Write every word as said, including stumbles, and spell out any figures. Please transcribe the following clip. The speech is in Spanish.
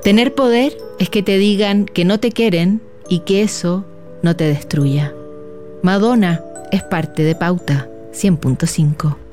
Tener poder es que te digan que no te quieren y que eso no te destruya. Madonna es parte de Pauta cien punto cinco.